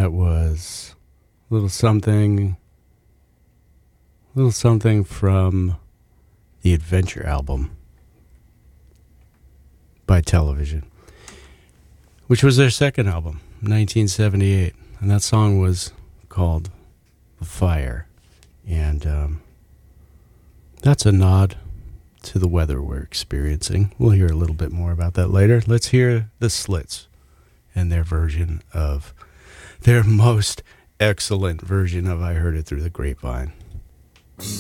That was a little something from the Adventure album by Television, which was their second album, 1978. And that song was called The Fire. And that's a nod to the weather we're experiencing. We'll hear a little bit more about that later. Let's hear the Slits and their version of their most excellent version of I Heard It Through the Grapevine.